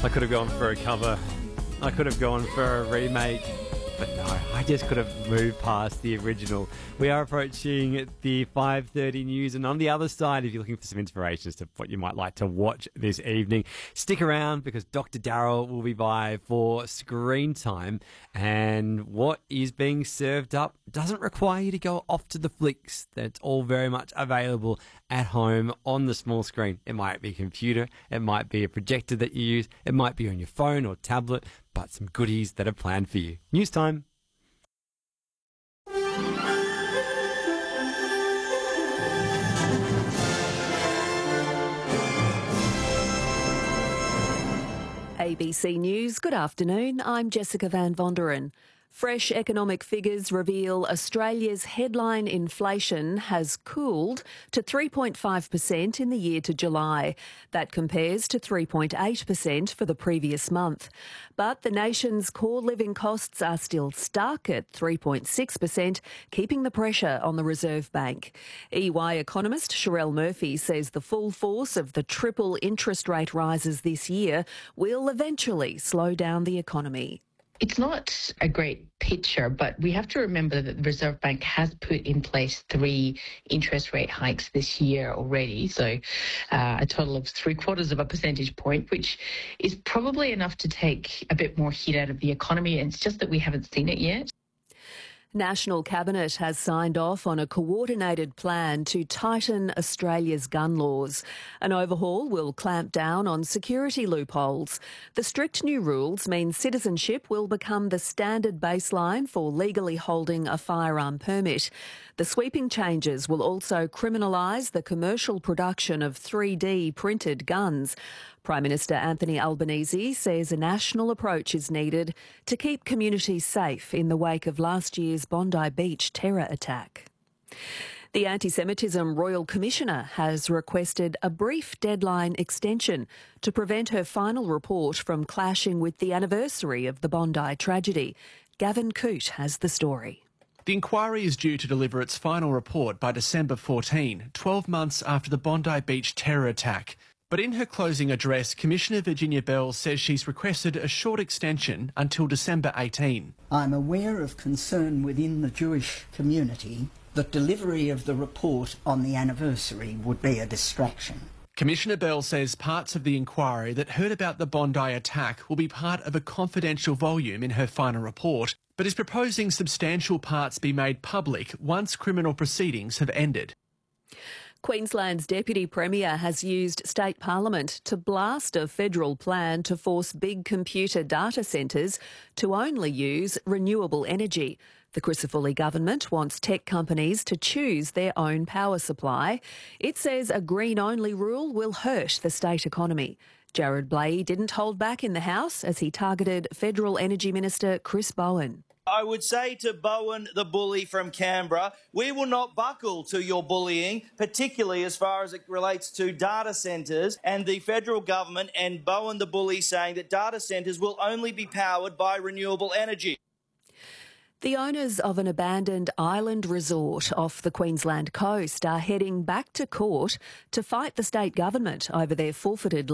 I could have gone for a cover. I could have gone for a remake. But no, I just could have moved past the original. We are approaching the 5:30 news, and on the other side, if you're looking for some inspiration as to what you might like to watch this evening, stick around because Dr. Darryl will be by for screen time. And what is being served up doesn't require you to go off to the flicks. That's all very much available at home on the small screen. It might be a computer, it might be a projector that you use, it might be on your phone or tablet, but some goodies that are planned for you. News time. ABC News, good afternoon. I'm Jessica Van Vonderen. Fresh economic figures reveal Australia's headline inflation has cooled to 3.5% in the year to July. That compares to 3.8% for the previous month. But the nation's core living costs are still stuck at 3.6%, keeping the pressure on the Reserve Bank. EY economist Sherelle Murphy says the full force of the triple interest rate rises this year will eventually slow down the economy. It's not a great picture, but we have to remember that the Reserve Bank has put in place 3 interest rate hikes this year already, so a total of 3/4 of a percentage point, which is probably enough to take a bit more heat out of the economy, and it's just that we haven't seen it yet. National Cabinet has signed off on a coordinated plan to tighten Australia's gun laws. An overhaul will clamp down on security loopholes. The strict new rules mean citizenship will become the standard baseline for legally holding a firearm permit. The sweeping changes will also criminalise the commercial production of 3D printed guns. Prime Minister Anthony Albanese says a national approach is needed to keep communities safe in the wake of last year's Bondi Beach terror attack. The Anti-Semitism Royal Commissioner has requested a brief deadline extension to prevent her final report from clashing with the anniversary of the Bondi tragedy. Gavin Coote has the story. The inquiry is due to deliver its final report by December 14, 12 months after the Bondi Beach terror attack. But in her closing address, Commissioner Virginia Bell says she's requested a short extension until December 18. I'm aware of concern within the Jewish community that delivery of the report on the anniversary would be a distraction. Commissioner Bell says parts of the inquiry that heard about the Bondi attack will be part of a confidential volume in her final report, but is proposing substantial parts be made public once criminal proceedings have ended. Queensland's Deputy Premier has used State Parliament to blast a federal plan to force big computer data centres to only use renewable energy. The Crisafulli government wants tech companies to choose their own power supply. It says a green-only rule will hurt the state economy. Jared Blahey didn't hold back in the House as he targeted Federal Energy Minister Chris Bowen. I would say to Bowen, the bully from Canberra, we will not buckle to your bullying, particularly as far as it relates to data centres and the federal government and Bowen, the bully, saying that data centres will only be powered by renewable energy. The owners of an abandoned island resort off the Queensland coast are heading back to court to fight the state government over their forfeited